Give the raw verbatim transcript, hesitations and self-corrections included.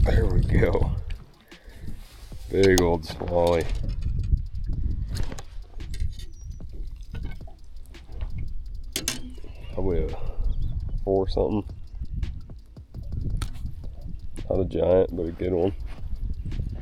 There we go. Big old swally. Probably a four something. Not a giant, but a good one.